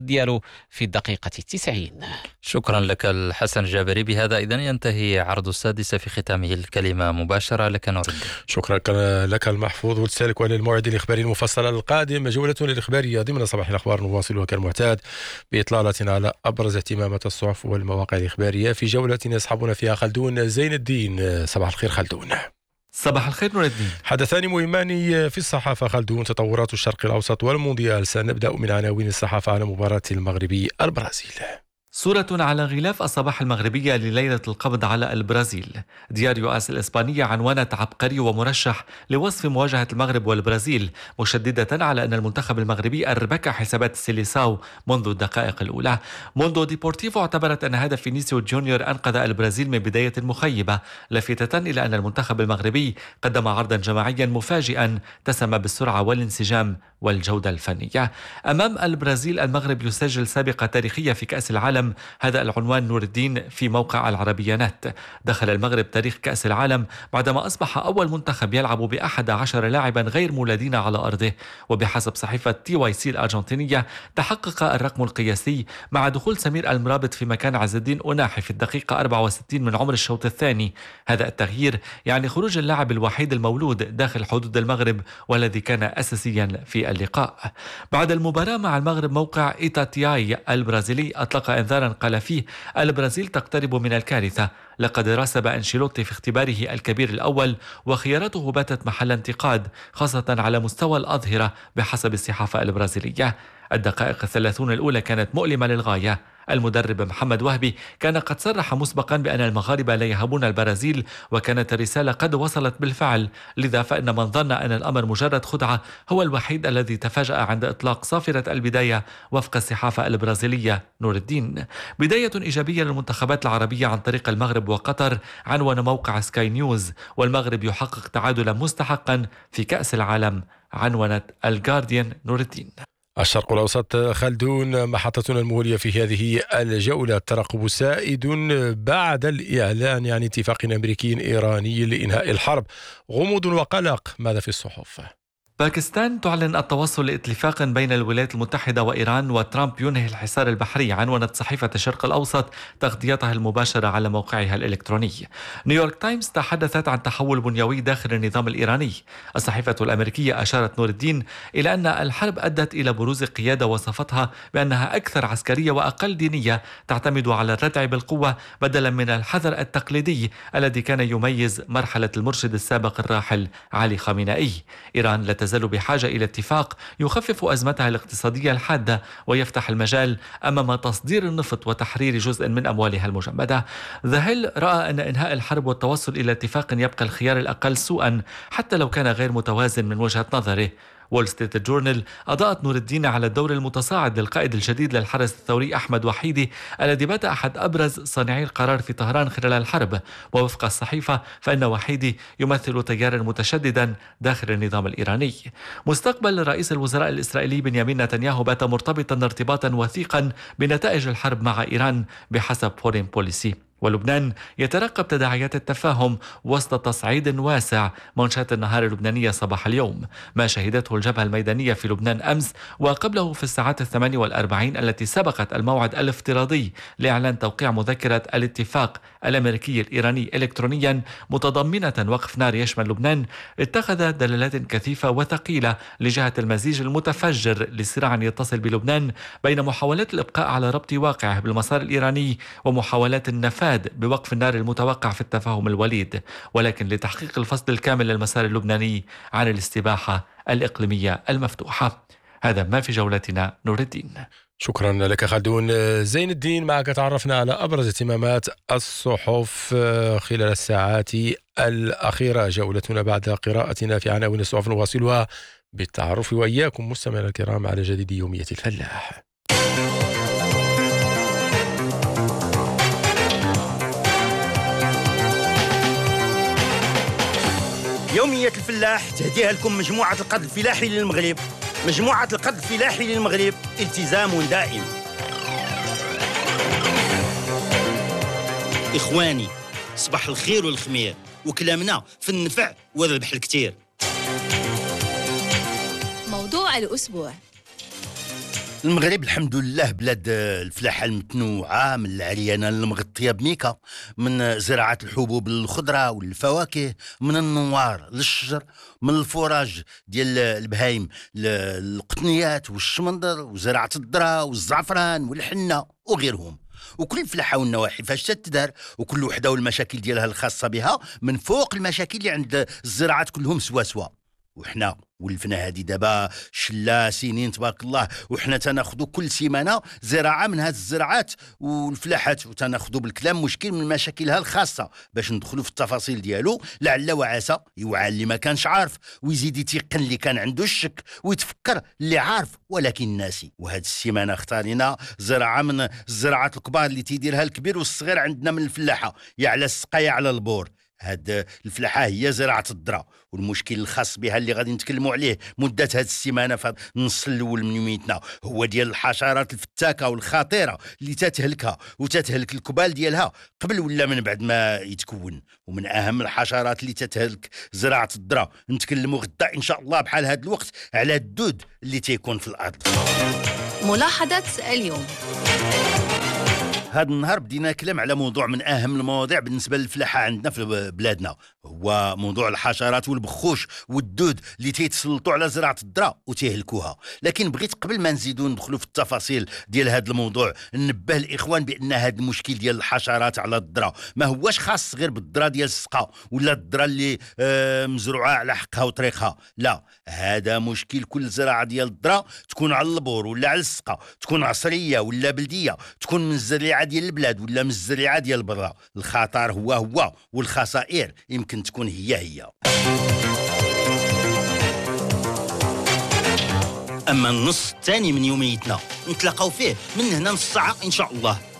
ديالو في الدقيقة 90. شكرا لك الحسن جابري. بهذا إذن ينتهي عرض السادسة في ختامه الكلمة مباشرة. لك نور الدين. شكرا لك المحفوظ والسالك وعلى الموعد الإخباري المفصل القادم. جولتنا الإخبارية ضمن صباح الأخبار نواصلها كالمعتاد بإطلالة على أبرز اهتمامات الصحف والمواقع الإخبارية. في جولة يصحبنا فيها خلدون زين الدين. صباح الخير خلدون. صباح الخير نور الدين. حدثان مهمان في الصحافة خلدون، تطورات الشرق الأوسط والمونديال. سنبدأ من عناوين الصحافة على مباراة المغربي البرازيل. صورة على غلاف الصباح المغربية لليلة القبض على البرازيل. دياريو آس الإسبانية عنوانت عبقري ومرشح لوصف مواجهة المغرب والبرازيل، مشددة على أن المنتخب المغربي أربك حسابات سيليساو منذ الدقائق الأولى. موندو ديبورتيفو اعتبرت أن هدف فينيسيو جونيور أنقذ البرازيل من بداية مخيبة، لافتة إلى أن المنتخب المغربي قدم عرضا جماعيا مفاجئا تسمى بالسرعة والانسجام والجودة الفنية. أمام البرازيل المغرب يسجل سابقة تاريخية في كأس العالم، هذا العنوان نور الدين في موقع العربية نت. دخل المغرب تاريخ كأس العالم بعدما أصبح أول منتخب يلعب ب11 لاعبا غير مولدين على أرضه، وبحسب صحيفة TYC الأرجنتينية تحقق الرقم القياسي مع دخول سمير المرابط في مكان عز الدين أناحي في الدقيقة 64 من عمر الشوط الثاني. هذا التغيير يعني خروج اللاعب الوحيد المولود داخل حدود المغرب والذي كان أساسيا في اللقاء. بعد المباراة مع المغرب موقع إيتاتياي البرازيلي أطلق إنذارا قال فيه البرازيل تقترب من الكارثة. لقد راسب أنشيلوتي في اختباره الكبير الأول وخياراته باتت محل انتقاد، خاصة على مستوى الأظهرة بحسب الصحافة البرازيلية. الدقائق 30 الأولى كانت مؤلمة للغاية. المدرب محمد وهبي كان قد صرح مسبقا بأن المغاربة لا يهابون البرازيل، وكانت الرسالة قد وصلت بالفعل. لذا فإن من ظن أن الأمر مجرد خدعة هو الوحيد الذي تفاجأ عند إطلاق صافرة البداية وفق الصحافة البرازيلية نور الدين. بداية إيجابية للمنتخبات العربية عن طريق المغرب وقطر، عنوان موقع سكاي نيوز. والمغرب يحقق تعادلا مستحقا في كأس العالم، عنونت الجارديان نور الدين. الشرق الأوسط خلدون، محطتنا المولية في هذه الجولة. الترقب سائد بعد الإعلان عن اتفاق أمريكي إيراني لإنهاء الحرب. غموض وقلق، ماذا في الصحف؟ باكستان تعلن التوصل لاتفاق بين الولايات المتحدة وإيران، وترامب ينهي الحصار البحري، عنونت صحيفة الشرق الأوسط تغطيتها المباشرة على موقعها الإلكتروني. نيويورك تايمز تحدثت عن تحول بنيوي داخل النظام الإيراني. الصحيفة الأمريكية أشارت نور الدين إلى أن الحرب أدت إلى بروز قيادة وصفتها بأنها أكثر عسكرية وأقل دينية، تعتمد على الردع بالقوة بدلا من الحذر التقليدي الذي كان يميز مرحلة المرشد السابق الراحل علي خامنئي. إيران لا تزال بحاجة إلى اتفاق يخفف أزمتها الاقتصادية الحادة ويفتح المجال أمام تصدير النفط وتحرير جزء من أموالها المجمدة. ذا هيل رأى أن إنهاء الحرب والتوصل إلى اتفاق يبقى الخيار الأقل سوءا حتى لو كان غير متوازن من وجهة نظره. وول ستريت جورنال أضاءت نور الدين على الدور المتصاعد للقائد الجديد للحرس الثوري أحمد وحيدي، الذي بات أحد أبرز صانعي القرار في طهران خلال الحرب. ووفق الصحيفة فإن وحيدي يمثل تيارا متشددا داخل النظام الإيراني. مستقبل رئيس الوزراء الإسرائيلي بنيامين نتنياهو بات مرتبطا ارتباطا وثيقا بنتائج الحرب مع إيران بحسب فورين بوليسي. ولبنان يترقب تداعيات التفاهم وسط تصعيد واسع، منشات النهار اللبنانية صباح اليوم. ما شهدته الجبهة الميدانية في لبنان أمس وقبله في الساعات 48 التي سبقت الموعد الافتراضي لإعلان توقيع مذكرة الاتفاق الأمريكي الإيراني إلكترونيا متضمنة وقف نار يشمل لبنان، اتخذ دلالات كثيفة وثقيلة لجهة المزيج المتفجر لصراع يتصل بلبنان بين محاولات الإبقاء على ربط واقعه بالمسار الإيراني ومحاولات النفاذ بوقف النار المتوقع في التفاهم الوليد، ولكن لتحقيق الفصل الكامل للمسار اللبناني عن الاستباحة الإقليمية المفتوحة. هذا ما في جولتنا نور الدين. شكرا لك خلدون زين الدين. معك تعرفنا على أبرز اهتمامات الصحف خلال الساعات الأخيرة. جولتنا بعد قراءتنا في عناوين الصحف نواصلها بالتعرف وإياكم مستمعينا الكرام على جديد يومية الفلاح. يومية الفلاح تهديها لكم مجموعة القرض الفلاحي للمغرب. مجموعة القرض الفلاحي للمغرب، التزام دائم. إخواني، صباح الخير والخمير، وكلامنا في النفع والربح الكتير. موضوع الأسبوع. المغرب الحمد لله بلاد الفلاحة المتنوعة، من العريانة المغطية بميكا، من زراعة الحبوب الخضراء والفواكه، من النوار للشجر، من الفراج ديال البهايم القطنيات والشمندر، وزراعة الذرة والزعفران والحنة وغيرهم. وكل فلاحة والنواحي فاش تدار، وكل وحدة والمشاكل ديالها الخاصة بها، من فوق المشاكل اللي عند الزراعات كلهم سوا. وحنا ولفنا هذه دابا شلا سنين تبارك الله، وحنا تناخذوا كل سيمانه زراعه من هذه الزراعات والفلاحات، وتناخذوا بالكلام مشكل من مشاكلها الخاصه باش ندخلوا في التفاصيل ديالو، لعل وعسى يوعى اللي ما كانش عارف، ويزيد يتيقن اللي كان عنده الشك، ويتفكر اللي عارف ولكن ناسي. وهذه السيمانه اختارينا زراعه من الزراعات الكبار اللي تيديرها الكبير والصغير عندنا من الفلاحه، يا على السقا يا على البور. هاد الفلاحة هي زراعة الذرة، والمشكل الخاص بها اللي غادي نتكلموا عليه مدة هاد السيمانة في النص الأول من يوميتنا هو ديال الحشرات الفتاكة والخطيرة اللي تتهلكها وتتهلك الكبال ديالها قبل ولا من بعد ما يتكون. ومن أهم الحشرات اللي تتهلك زراعة الذرة نتكلموا غدا إن شاء الله بحال هاد الوقت على الدود اللي تيكون في الأرض. ملاحظة اليوم. هذا النهار بدينا كلام على موضوع من أهم المواضيع بالنسبة للفلاحة عندنا في بلادنا، هو موضوع الحشرات والبخوش والدود اللي تيتسلطوا على زراعة الذرة وتيهلكوها. لكن بغيت قبل ما نزيدوا ندخلوا في التفاصيل ديال هذا الموضوع ننبه الإخوان بأن هذا المشكل ديال الحشرات على الذرة ما هوش خاص غير بالذرة ديال السقا ولا الذرة اللي مزروعة على حقها وطريقها، لا، هذا مشكل كل زراعة ديال الذرة، تكون على البور ولا على السقا، تكون عصرية ولا بلدية، تكون من الزريعة ديال البلاد ولا من الزريعة ديال برا. الخطر هو والخسائر يمكن تكون هي. أما النص الثاني من يوميتنا نتلاقاو فيه من هنا نص ساعة إن شاء الله.